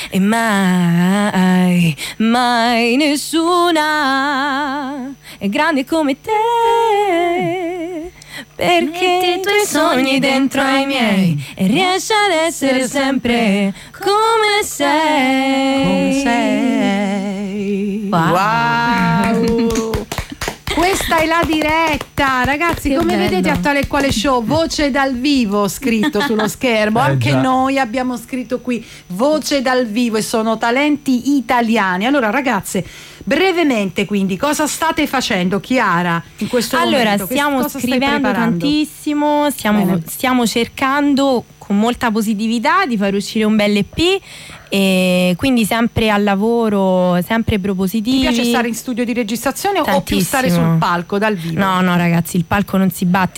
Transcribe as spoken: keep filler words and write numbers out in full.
e mai, mai nessuna è grande come te, perché i tuoi sogni dentro ai miei e riesci ad essere sempre come sei. Come sei. Wow. Wow. Questa è la diretta, ragazzi, che come bello. Vedete a Tale e Quale Show, voce dal vivo scritto sullo schermo, eh, anche già. Noi abbiamo scritto qui voce dal vivo e sono talenti italiani. Allora ragazze, brevemente quindi cosa state facendo, Chiara, in questo allora, momento? Allora stiamo cosa scrivendo tantissimo, stiamo, stiamo cercando con molta positività di far uscire un bel E P e quindi sempre al lavoro, sempre propositivi. Ti piace stare in studio di registrazione tantissimo. O più stare sul palco dal vivo? No, no ragazzi, il palco non si batte